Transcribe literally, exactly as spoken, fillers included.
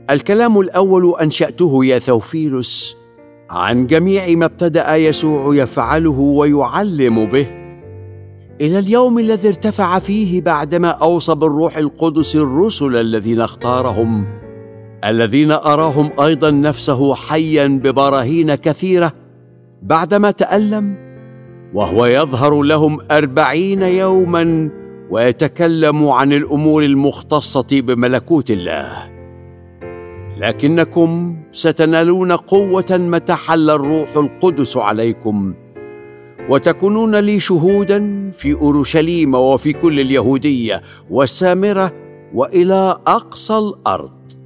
الكلام الأول أنشأته يا ثوفيلوس عن جميع ما ابتدأ يسوع يفعله ويعلم به، إلى اليوم الذي ارتفع فيه بعدما أوصى بالروح القدس الرسل الذين اختارهم، الذين أراهم أيضا نفسه حيا ببراهين كثيرة بعدما تألم، وهو يظهر لهم أربعين يوما ويتكلم عن الأمور المختصة بملكوت الله. لكنكم ستنالون قوة متى حل الروح القدس عليكم، وتكونون لي شهودا في أورشليم وفي كل اليهودية والسامرة وإلى أقصى الأرض.